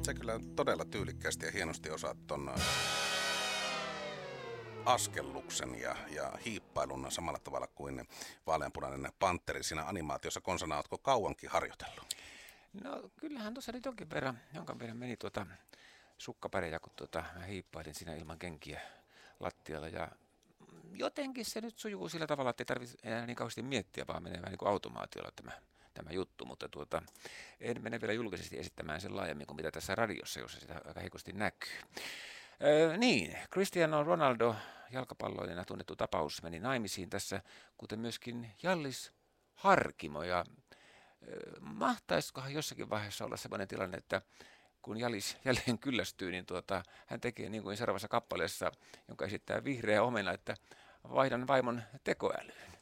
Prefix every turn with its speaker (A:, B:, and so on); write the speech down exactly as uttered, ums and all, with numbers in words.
A: Se kyllä todella tyylikkäästi ja hienosti osaat ton askelluksen ja, ja hiippailun samalla tavalla kuin vaaleanpunainen pantteri siinä animaatiossa. Konsana, ootko kauankin harjoitellut?
B: No kyllähän tuossa nyt jonkin verran, jonkin verran meni tuota sukkapärejä, kun tuota, mä hiippailin siinä ilman kenkiä lattialla ja jotenkin se nyt sujuu sillä tavalla, että ei tarvitse enää niin kauheasti miettiä, vaan menee vähän niin kuin automaatiolla tämä, tämä juttu, mutta tuota, en mene vielä julkisesti esittämään sen laajemmin kuin mitä tässä radiossa, jossa sitä aika heikosti näkyy. Öö, niin, Cristiano Ronaldo, jalkapalloilijana tunnettu tapaus, meni naimisiin tässä, kuten myöskin Hjallis Harkimo. Ja öö, mahtaisikohan jossakin vaiheessa olla sellainen tilanne, että kun Hjallis jälleen kyllästyy, niin tuota, hän tekee niin kuin seuraavassa kappaleessa, jonka esittää Vihreä omena, että vaihdan vaimon tekoälyyn.